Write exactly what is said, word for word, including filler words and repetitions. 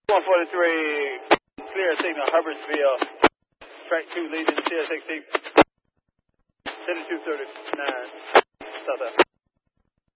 one forty-three, clear signal, Hubbardsville, track two leading C S X T, seventy-two thirty-nine, south.